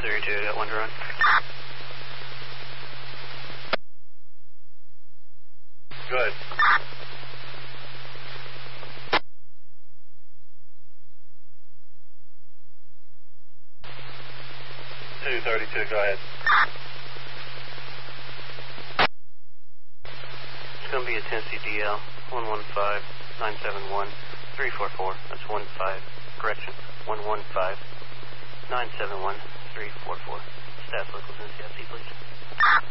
232, got one to run. Go ahead. 232, go ahead. It's going to be a Tennessee DL, 115-971-344. That's 15, correction, 115-971-344. Staff locals in CIC, please.